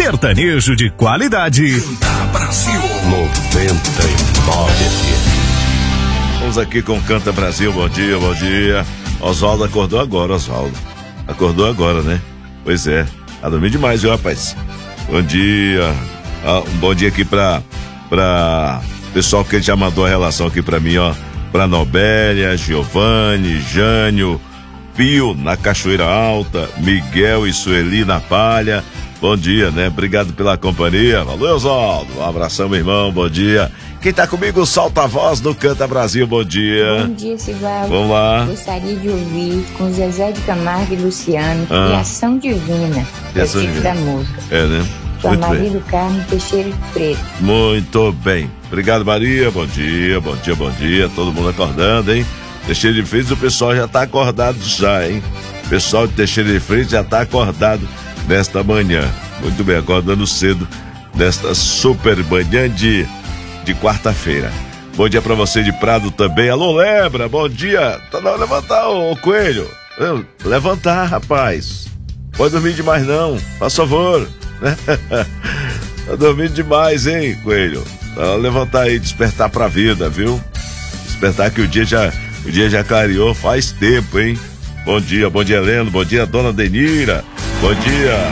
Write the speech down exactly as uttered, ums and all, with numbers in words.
sertanejo de qualidade. Canta Brasil noventa e nove F M. Vamos aqui com Canta Brasil, bom dia, bom dia. Oswaldo acordou agora, Oswaldo. Acordou agora, né? Pois é, a dormir demais, viu, rapaz? Bom dia. Ah, um bom dia aqui pra, pra pessoal que já mandou a relação aqui pra mim, ó. Pra Nobélia, Giovanni, Jânio, Pio na Cachoeira Alta, Miguel e Sueli na Palha. Bom dia, né? Obrigado pela companhia. Valeu, Oswaldo. Um abração, meu irmão. Bom dia. Quem tá comigo, solta a voz do Canta Brasil. Bom dia. Bom dia, Sivaldo. Vamos lá. Gostaria de ouvir com Zezé de Camargo e Luciano, Ah. Criação Divina, Criação o título Divina. da música. É, né? Sua Muito bem. marido Carmo Teixeira de Preto. Muito bem. Obrigado, Maria. Bom dia, bom dia, bom dia. Todo mundo acordando, hein? Teixeira de Freitas, o pessoal já tá acordado já, hein? O pessoal de Teixeira de Freitas já tá acordado nesta manhã. Muito bem, acordando cedo nesta super manhã de, de quarta-feira. Bom dia pra você de Prado também. Alô, Lebra, bom dia. Tá na hora de levantar, ô, ô Coelho. Eu, levantar, rapaz. Pode dormir demais não, faz favor. Tá dormindo demais, hein, Coelho? Tá, levantar aí, despertar pra vida, viu? Despertar que o dia já, o dia já clareou faz tempo, hein? Bom dia, bom dia, Heleno. Bom dia, dona Denira. Bom dia.